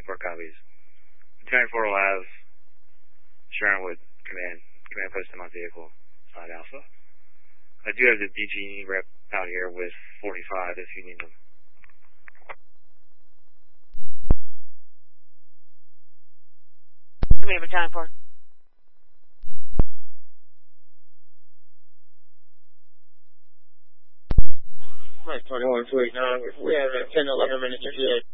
10-4 copies. 10-4 will have Sharonwood command post him on vehicle side Alpha. I do have the BG rep out here with 45 if you need them. How many of a time for? Right, 21 to 89. We have 10 to 11 minutes 58.